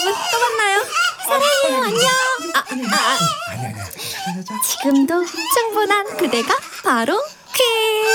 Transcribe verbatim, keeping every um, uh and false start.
여러분 또 만나요. 사랑해요. 안녕. 아, 아, 아. 지금도 충분한 그대가 바로 퀸.